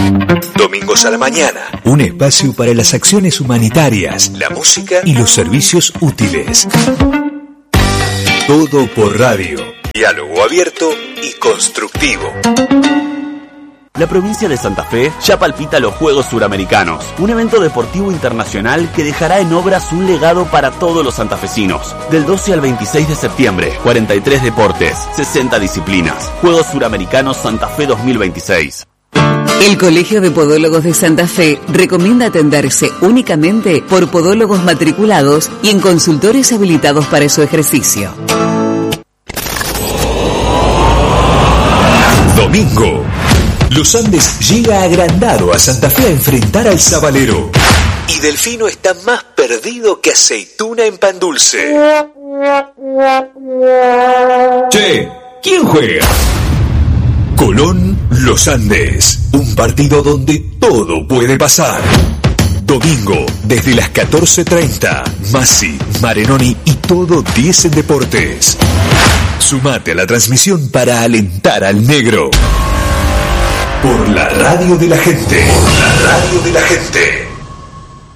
Domingos a la mañana, un espacio para las acciones humanitarias, la música y los servicios útiles. Todo por radio. Diálogo abierto y constructivo. La provincia de Santa Fe ya palpita los Juegos Suramericanos, un evento deportivo internacional que dejará en obras un legado para todos los santafesinos. Del 12 al 26 de septiembre, 43 deportes, 60 disciplinas. Juegos Suramericanos Santa Fe 2026. El Colegio de Podólogos de Santa Fe recomienda atenderse únicamente por podólogos matriculados y en consultores habilitados para su ejercicio. Domingo. Los Andes llega agrandado a Santa Fe a enfrentar al Sabalero. Y Delfino está más perdido que aceituna en pan dulce. Che, ¿quién juega? Colón, Los Andes. Un partido donde todo puede pasar. Domingo, desde las 14:30. Masi, Marenoni y todo 10 en Deportes. Sumate a la transmisión para alentar al negro. Por la radio de la gente. Por la radio de la gente.